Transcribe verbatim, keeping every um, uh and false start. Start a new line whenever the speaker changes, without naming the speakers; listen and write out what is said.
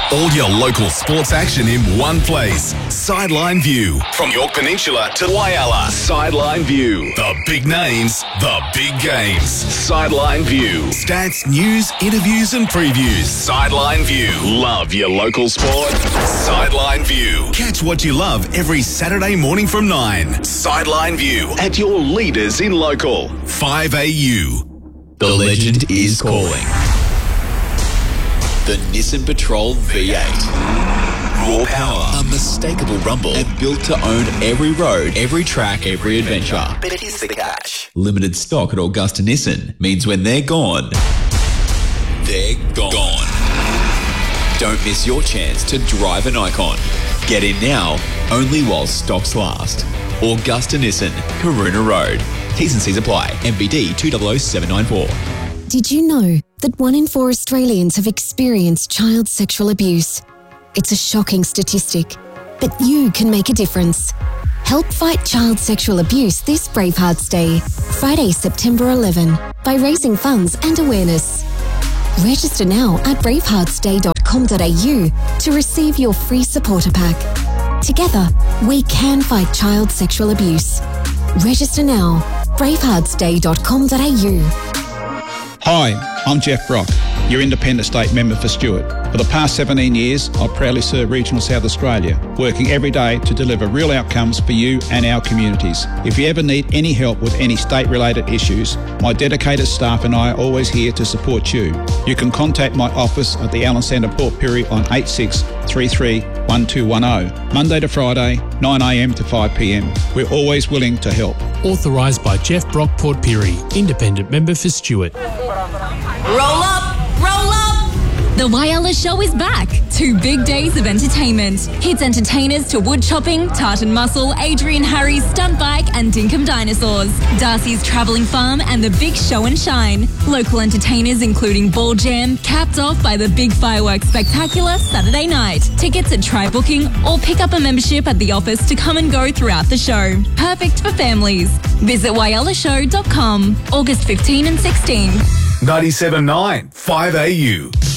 All your local sports action in one place. Sideline View. From York Peninsula to Whyalla. Sideline View. The big names, the big games. Sideline View. Stats, news, interviews and previews. Sideline View. Love your local sport? Sideline View. Catch what you love every Saturday morning from nine. Sideline View at your leaders in local. five A U.
The legend is calling. The Nissan Patrol V eight. Raw power, unmistakable rumble, and built to own every road, every track, every adventure.
But here's the catch.
Limited stock at Augusta Nissan means when they're gone, they're gone. gone. Don't miss your chance to drive an icon. Get in now, only while stocks last. Augusta Nissan, Karuna Road. T's and C's apply. M B D two zero zero seven nine four.
Did you know that one in four Australians have experienced child sexual abuse? It's a shocking statistic, but you can make a difference. Help fight child sexual abuse this Bravehearts Day, Friday, September eleventh, by raising funds and awareness. Register now at bravehearts day dot com dot a u to receive your free supporter pack. Together, we can fight child sexual abuse. Register now, bravehearts day dot com dot a u.
Hi, I'm Jeff Brock, your independent state member for Stewart. For the past seventeen years, I've proudly served Regional South Australia, working every day to deliver real outcomes for you and our communities. If you ever need any help with any state-related issues, my dedicated staff and I are always here to support you. You can contact my office at the Allen Centre Port Pirie on eight six three three one two one zero, Monday to Friday, nine a m to five p m. We're always willing to help.
Authorised by Jeff Brock Port Pirie, independent member for Stewart.
Roll up! Roll up! The Whyalla Show is back. Two big days of entertainment. Hits entertainers to wood chopping, Tartan Muscle, Adrian Harry's stunt bike and Dinkum Dinosaurs. Darcy's Travelling Farm and the Big Show and Shine. Local entertainers including Ball Jam, capped off by the Big Fireworks Spectacular Saturday night. Tickets at Try Booking or pick up a membership at the office to come and go throughout the show. Perfect for families. Visit whyalla show dot com, August fifteenth and sixteenth.
ninety-seven point nine, five A U.